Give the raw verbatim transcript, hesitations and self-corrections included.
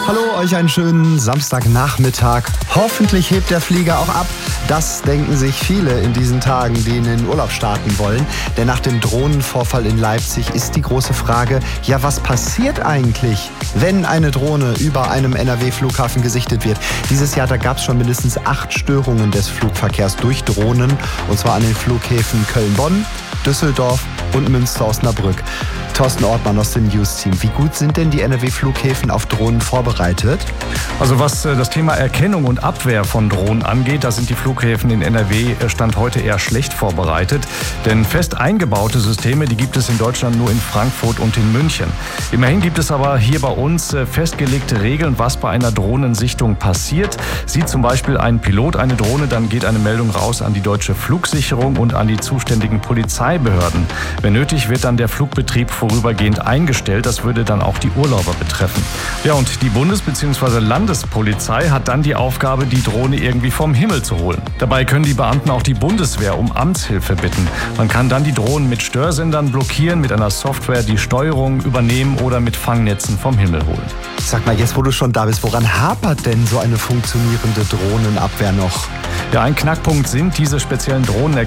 Hallo, euch einen schönen Samstagnachmittag. Hoffentlich hebt der Flieger auch ab. Das denken sich viele in diesen Tagen, die in den Urlaub starten wollen. Denn nach dem Drohnenvorfall in Leipzig ist die große Frage, ja, was passiert eigentlich, wenn eine Drohne über einem N R W-Flughafen gesichtet wird? Dieses Jahr, da gab es schon mindestens acht Störungen des Flugverkehrs durch Drohnen. Und zwar an den Flughäfen Köln-Bonn, Düsseldorf und Münster-Osnabrück. Thorsten Ortmann aus dem News-Team. Wie gut sind denn die N R W-Flughäfen auf Drohnen vorbereitet? Also was das Thema Erkennung und Abwehr von Drohnen angeht, da sind die Flughäfen in N R W Stand heute eher schlecht vorbereitet. Denn fest eingebaute Systeme, die gibt es in Deutschland nur in Frankfurt und in München. Immerhin gibt es aber hier bei uns festgelegte Regeln, was bei einer Drohnensichtung passiert. Sieht zum Beispiel ein Pilot eine Drohne, dann geht eine Meldung raus an die deutsche Flugsicherung und an die zuständigen Polizeibehörden. Wenn nötig, wird dann der Flugbetrieb vorübergehend eingestellt. Das würde dann auch die Urlauber betreffen. Ja, und die Bundes- bzw. Landespolizei hat dann die Aufgabe, die Drohne irgendwie vom Himmel zu holen. Dabei können die Beamten auch die Bundeswehr um Amtshilfe bitten. Man kann dann die Drohnen mit Störsendern blockieren, mit einer Software die Steuerung übernehmen oder mit Fangnetzen vom Himmel holen. Sag mal, jetzt wo du schon da bist, woran hapert denn so eine funktionierende Drohnenabwehr noch? Ja, ein Knackpunkt sind diese speziellen Drohnen.